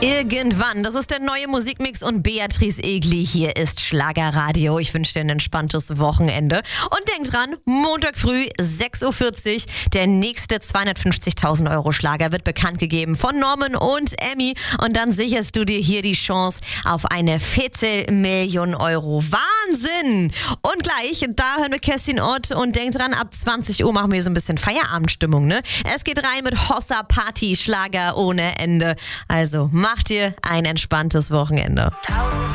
Irgendwann, das ist der neue Musikmix und Beatrice Egli, hier ist Schlagerradio. Ich wünsche dir ein entspanntes Wochenende. Und denk dran, Montag früh, 6.40 Uhr, der nächste 250.000 Euro Schlager wird bekannt gegeben von Norman und Emmy. Und dann sicherst du dir hier die Chance auf eine Viertelmillion Euro. Wahnsinn! Und gleich, da hören wir Kerstin Ott und denk dran, ab 20 Uhr machen wir so ein bisschen Feierabendstimmung, ne? Es geht rein mit Hossa Party, Schlager ohne Ende. Also mach dir ein entspanntes Wochenende.